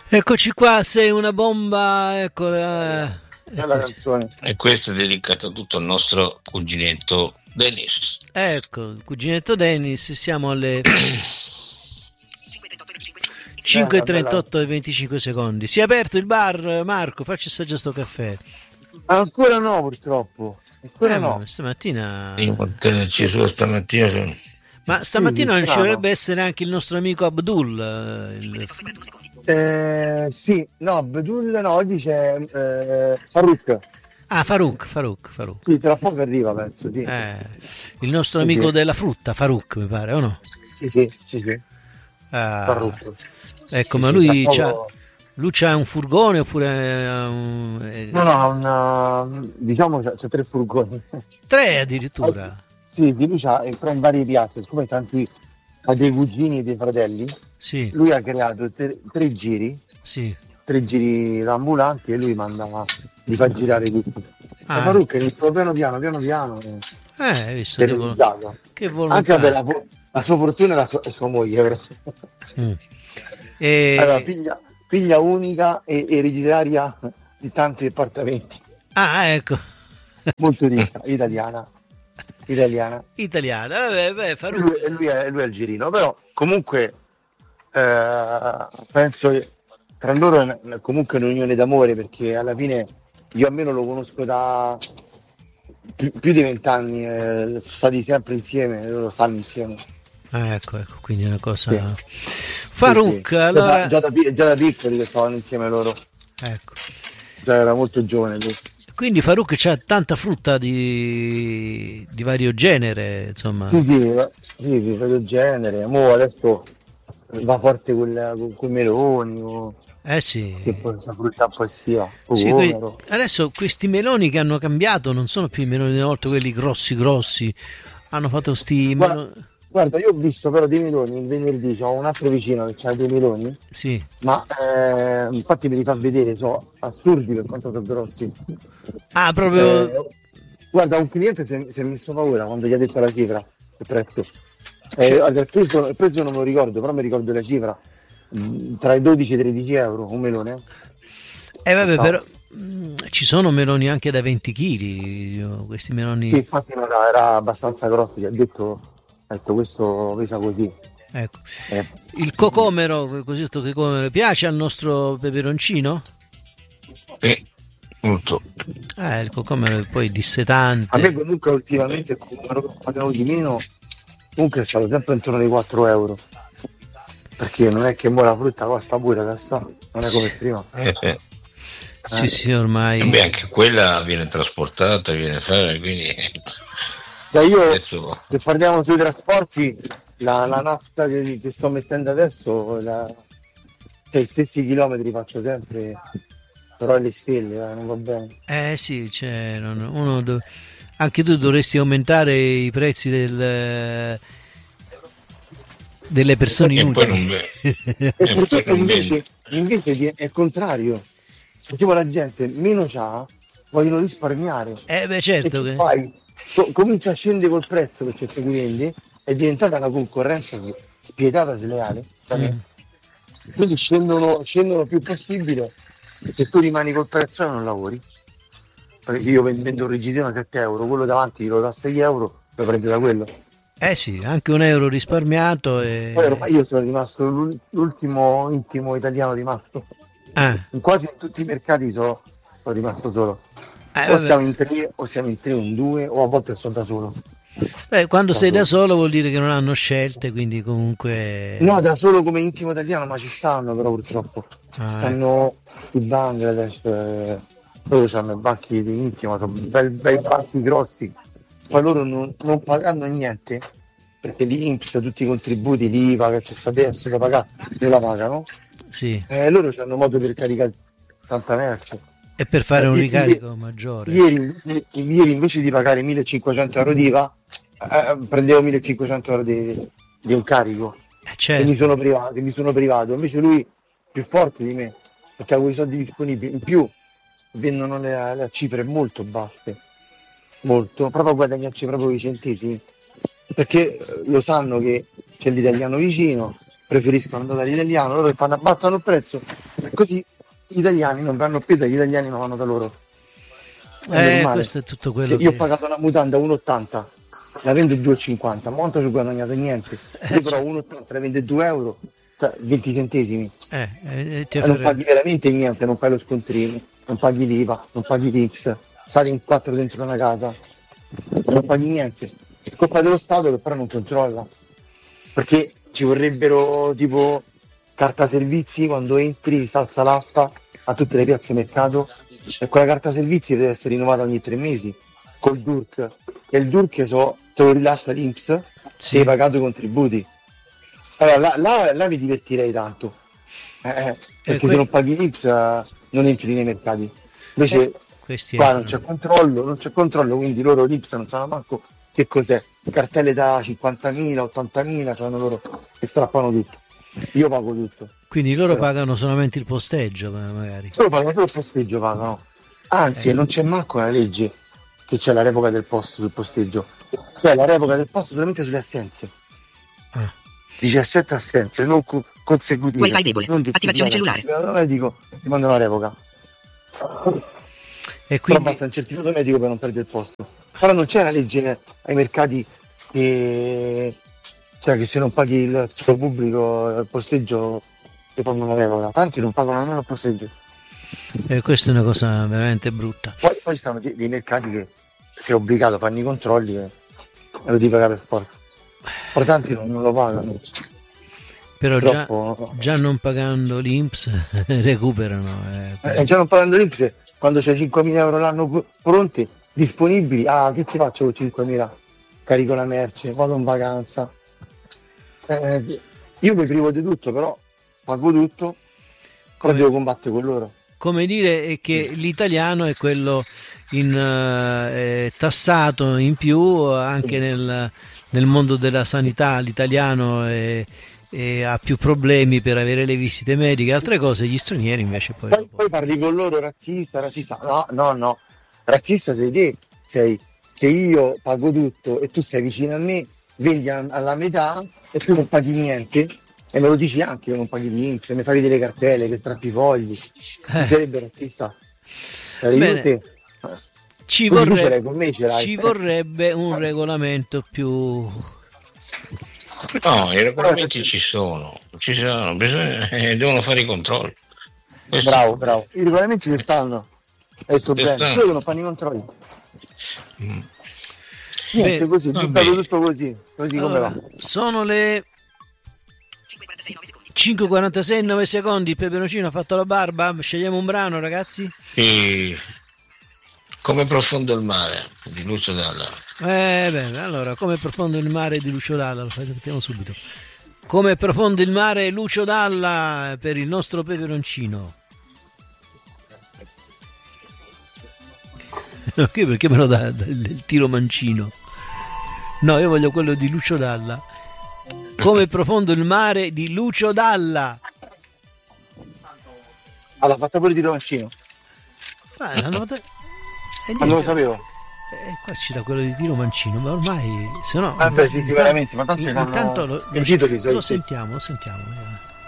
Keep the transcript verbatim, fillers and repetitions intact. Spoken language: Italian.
Eccoci qua, sei una bomba, ecco, eh, Bella eccoci. canzone. E questo è dedicato tutto al nostro cuginetto Dennis. Ecco, cuginetto Dennis, siamo alle Bella, bella. cinque e trentotto e venticinque secondi. Si è aperto il bar, Marco, facci assaggiare sto caffè. Ancora no, purtroppo. Ancora Eh, ma no. stamattina... Io mantenerci su stamattina sono... Ma Sì, sì, stamattina non ci strano. dovrebbe essere anche il nostro amico Abdul? eh, il- Eh, sì, no, Abdul no, oggi c'è eh, Farooq. Ah, Farouk, Farouk, Farouk. Sì, tra poco arriva, penso, sì. Eh, il nostro Sì, amico sì, della frutta, Farouk, mi pare, o no? sì, sì, sì, sì. Ah, Farooq. ecco, Sì, ma sì, tra lui c'ha, poco... lui c'ha un furgone oppure ha un- No, eh, no, ha una... diciamo c'è, c'è tre furgoni. tre addirittura? Sì, di lui c'ha entra in varie piazze, siccome tanti ha dei cugini e dei fratelli, Sì, lui ha creato tre, tre giri, sì. tre giri ambulanti e lui manda, li fa girare tutti. La Ah, parrucca è iniziato piano piano, piano piano, eh, eh, hai visto che, vol- terrorizzata. che Anche vabbè, volontà. la, vo- la sua fortuna è, la sua, è sua moglie, però. Mm. Allora, E... figlia, figlia unica e ereditaria di tanti appartamenti, Ah, ecco. molto ricca, italiana, italiana. Italiana, vabbè, beh, E lui, Farouk. e lui è, lui è il girino, però comunque eh, penso che tra loro è una- comunque un'unione d'amore perché alla fine io almeno lo conosco da più, più di vent'anni, eh, sono stati sempre insieme, loro stanno insieme. Ah, ecco, ecco, quindi è una Sì, cosa... sì, sì. Farouk, Già da, allora... già da pi- già da piccoli che stavano insieme loro, Ecco. già era molto giovane lui. Quindi Farouk c'ha tanta frutta di, di vario genere, insomma. Sì, sì, eh, sì, sì, del genere. Mo adesso va forte con, con i meloni, o- Eh sì. che poi questa frutta un po' sia, Sì, que- povero. adesso questi meloni che hanno cambiato non sono più i meloni di una volta, quelli grossi grossi. Hanno fatto sti Guarda, meloni... guarda, io ho visto però dei meloni il venerdì, c'ho un altro vicino che ha dei meloni, Sì. ma eh, infatti me li fa vedere, sono assurdi per quanto sono grossi. Ah, proprio... Eh, guarda, un cliente si è, si è messo paura quando gli ha detto la cifra, il prezzo. Eh, Cioè, allora, il prezzo, il prezzo non me lo ricordo, però mi ricordo la cifra, mm, tra i dodici e i tredici euro un melone. eh vabbè, Ciao. però... mm, ci sono meloni anche da venti chili, questi Sì, meloni... infatti no, era, era abbastanza grosso, gli ha detto, ha detto questo pesa così. Ecco. Eh, Il cocomero, così sto cocomero, piace al nostro peperoncino? E molto. Eh, il cocomero è poi A me dissetante. comunque ultimamente il numero che pagano di meno, comunque è stato sempre intorno ai quattro euro, perché non è che mo la frutta costa pure, adesso non è come prima. Eh, sì. Sì, Eh. sì, E beh, ormai... anche quella viene trasportata, viene fatta, quindi Cioè io, prezzo. se parliamo sui trasporti, la, la nafta che, che sto mettendo adesso, la, cioè, i stessi chilometri faccio sempre, però alle stelle, eh, non va bene. Eh sì, cioè, non- uno do- anche tu dovresti aumentare i prezzi del, delle persone E poi inutili. non, ve- E e poi purtroppo non vende. invece, invece di- è il contrario, perché poi la gente meno c'ha, vogliono risparmiare. Eh beh, E certo che che... fai? Co- comincia a scendere col prezzo per certi clienti, è diventata una concorrenza spietata, sleale, da me. Mm, Quindi scendono, scendono più possibile, e se tu rimani col prezzo non lavori. Perché io ven- vendo un rigidino a sette euro, quello davanti lo da sei euro, lo prendo da quello. eh sì, anche un euro risparmiato Poi e... ormai io sono rimasto l'ul- l'ultimo intimo italiano rimasto. Ah, In quasi in tutti i mercati sono, sono rimasto solo. eh, O vabbè. siamo in tre, o siamo in tre, un due, o a volte sono da solo. Beh, quando Da sei da solo. solo vuol dire che non hanno scelte, quindi No, comunque... da solo come intimo italiano, ma ci stanno però purtroppo. Ci Ah, ecco. stanno i Bangladesh, eh, loro hanno i banchi di intimo, sono bei, bei banchi grossi. Poi loro non, non pagando niente, perché l'I N P S, tutti i contributi, l'I V A che c'è sta adesso da pagare, se la pagano. Sì, Eh, loro hanno modo per caricare tanta merce. e per fare Eh, un i- i- ricarico maggiore. ieri, invece- ieri invece di pagare millecinquecento euro di I V A, eh, prendevo millecinquecento euro di, di un carico Eh che mi certo. sono privato, che mi sono privato. Invece lui più forte di me, perché avevo i soldi disponibili. In più vendono le, le cifre molto basse, molto, proprio a guadagnarci proprio i centesimi, perché eh, lo sanno che c'è l'italiano vicino, preferiscono andare all'italiano, loro fanno abbassano il prezzo e così gli italiani non vanno più dagli italiani, ma vanno da loro. Eh, questo è tutto quello Se che... io ho pagato una mutanda a uno e ottanta, la vendo a due e cinquanta, monto ci ho guadagnato niente. Io però a uno e ottanta la vendo a due euro, cioè venti centesimi. Eh, eh, E non paghi veramente niente, non paghi lo scontrino, non paghi l'I V A, non paghi l'I P S, stai in quattro dentro una casa, non paghi niente. È colpa dello Stato che però non controlla. Perché ci vorrebbero tipo carta servizi quando entri, salza l'asta a tutte le piazze mercato, e quella carta servizi deve essere rinnovata ogni tre mesi col D U R C, e il D U R C so, te lo rilascia l'I N P S se hai pagato i contributi. Allora là, là, là mi divertirei tanto, eh, eh, perché que- se non paghi l'I N P S eh, non entri nei mercati. Invece eh, qua non c'è controllo, non c'è controllo, quindi loro l'I N P S non sanno manco che cos'è, cartelle da cinquantamila, ottantamila, cioè loro che strappano tutto. Io pago tutto. Quindi loro però pagano solamente il posteggio, magari. Solo pagano solo il posteggio, pagano. Anzi, eh. non c'è manco una legge che c'è la revoca del posto sul posteggio. Cioè la revoca del posto solamente sulle assenze. Ah. diciassette assenze, non co- consecutive. Wi-Fi debole. Non Attivazione cellulare. Allora dico, ti mando una revoca. E quindi... Però basta un certificato medico per non perdere il posto. Però non c'è una legge ai mercati che... Cioè che se non paghi il suo pubblico il posteggio ti fanno una revoca. Tanti non pagano nemmeno il posteggio. E questa è una cosa veramente brutta. Poi, poi ci stanno dei, dei mercati che sei obbligato a fare i controlli e lo devi pagare per forza. Però tanti non, non lo pagano. Però già, Troppo, già non pagando l'I N P S recuperano. Eh, eh, già non pagando l'I N P S, quando c'è cinquemila euro l'anno pronti, disponibili, ah che ci faccio con cinquemila? Carico la merce, vado in vacanza. Eh, io mi privo di tutto, però pago tutto, però devo combattere con loro. Come dire che l'italiano è quello in, eh, tassato in più anche nel, nel mondo della sanità. L'italiano è, è, ha più problemi per avere le visite mediche, altre cose. Gli stranieri invece poi... Poi, poi parli con loro razzista, razzista. No, no, no. Razzista sei te, sei che io pago tutto e tu sei vicino a me, vendi alla metà e tu non paghi niente. E me lo dici anche che non paghi l'I N P S, mi fai vedere le cartelle, che strappi i fogli. Eh. Sarebbe razzista. Bene. Te. Ci, vorrebbe, con me, ci vorrebbe un regolamento più... No, i regolamenti ci sono, ci sono, bisogna, eh, devono fare i controlli. Questo... Bravo, bravo. I regolamenti ci stanno. Hai detto bene, solo non fanno i controlli. Mm. Niente, beh, così, buttato tutto così, così allora, come va. Sono le cinque e quarantasei, nove secondi. Il peperoncino ha fatto la barba. Scegliamo un brano, ragazzi. E... Come profondo il mare di Lucio Dalla. Eh bene, allora, come profondo il mare di Lucio Dalla, lo facciamo subito. Come profondo il mare Lucio Dalla per il nostro peperoncino. Perché, perché me lo dà il tiro mancino? No, io voglio quello di Lucio Dalla. Come profondo il mare di Lucio Dalla. Allora, fatta pure di Romancino. Ah, l'hanno fatta... eh, ma non lo sapevo. Eh, qua ci dà quello di Tiro Mancino, ma ormai se no... Vabbè, sì, sicuramente, ma tanto intanto lo, lo, lo, lo sentiamo, lo sentiamo.